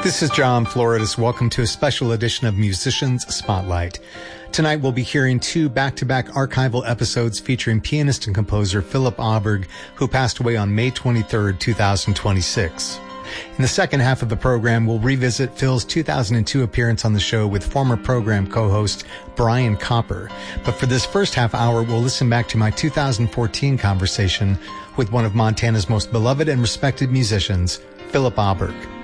This is John Floridas. Welcome to a special edition of Musicians Spotlight. Tonight we'll be hearing two back-to-back archival episodes featuring pianist and composer Philip Auberg, who passed away on May 23, 2026. In the second half of the program, we'll revisit Phil's 2002 appearance on the show with former program co-host Brian Copper. But for this first half hour, we'll listen back to my 2014 conversation with one of Montana's most beloved and respected musicians, Philip Auberg.